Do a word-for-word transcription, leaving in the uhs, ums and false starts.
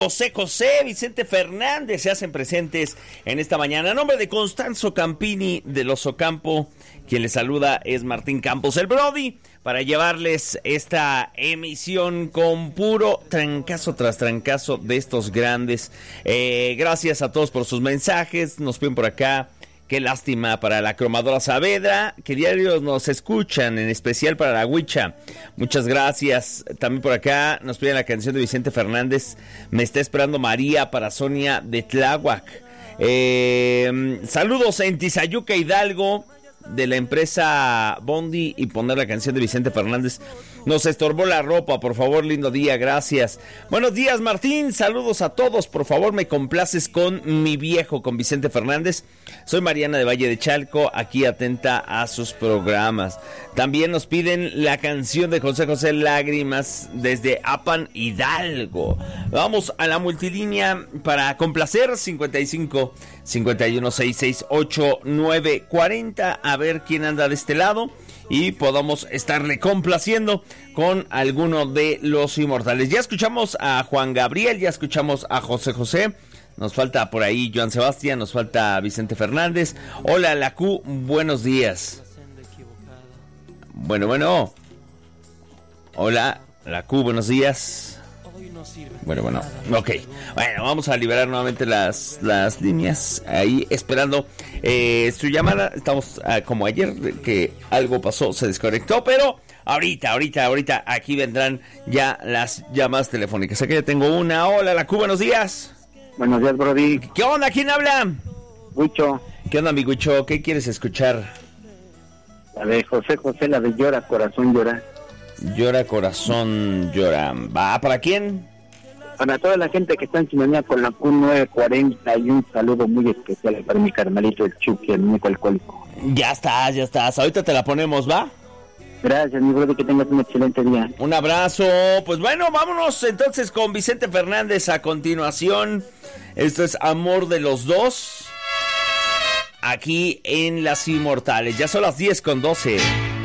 José José, Vicente Fernández se hacen presentes en esta mañana. A nombre de Constanzo Campini de Los Ocampo, quien les saluda es Martín Campos, el Brody, para llevarles esta emisión con puro trancazo tras trancazo de estos grandes. Eh, gracias a todos por sus mensajes. Nos piden por acá. Qué lástima para la cromadora Saavedra, que diarios nos escuchan, en especial para la Huicha. Muchas gracias. También por acá nos piden la canción de Vicente Fernández, Me está esperando María, para Sonia de Tláhuac. Eh, saludos en Tizayuca, Hidalgo, de la empresa Bondi, y poner la canción de Vicente Fernández. Nos estorbó la ropa, por favor, lindo día, gracias. Buenos días, Martín, saludos a todos, por favor, me complaces con Mi Viejo, con Vicente Fernández. Soy Mariana de Valle de Chalco, aquí atenta a sus programas. También nos piden la canción de José José, Lágrimas, desde Apan, Hidalgo. Vamos a la multilínea para complacer, cincuenta y cinco, cincuenta y uno, sesenta y seis, ochenta y nueve, cuarenta, a ver quién anda de este lado y podamos estarle complaciendo con alguno de los inmortales. Ya escuchamos a Juan Gabriel, ya escuchamos a José José, nos falta por ahí Joan Sebastián, nos falta Vicente Fernández. Hola, la Q, buenos días. Bueno, bueno. Hola, la Q, buenos días. Bueno, bueno, ok. Bueno, vamos a liberar nuevamente las, las líneas. Ahí esperando eh, su llamada. Estamos uh, como ayer, que algo pasó, se desconectó, pero ahorita, ahorita, ahorita aquí vendrán ya las llamadas telefónicas. Aquí ya tengo una. Hola, la Q, buenos días. Buenos días, Brody. ¿Qué onda? ¿Quién habla? Huicho. ¿Qué onda, mi Huicho? ¿Qué quieres escuchar? La de José José, la de Llora, Corazón Llora. Llora, Corazón Llora. ¿Va para quién? Para toda la gente que está en sintonía con la Q nueve cuarenta, y un saludo muy especial para mi carnalito, el Chucky, el único alcohólico. Ya estás, ya estás. Ahorita te la ponemos, ¿va? Gracias, mi brother, que tengas un excelente día. Un abrazo. Pues bueno, vámonos entonces con Vicente Fernández a continuación. Esto es Amor de los Dos, aquí en Las Inmortales. Ya son las diez con doce.